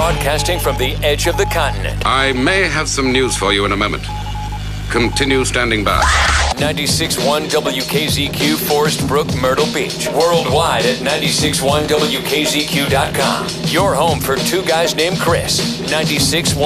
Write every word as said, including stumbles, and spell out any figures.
Broadcasting from the edge of the continent. I may have some news for you in a moment. Continue standing by. ninety-six point one W K Z Q, Forest Brook, Myrtle Beach. Worldwide at ninety-six point one W K Z Q dot com. Your home for two guys named Chris. ninety-six point one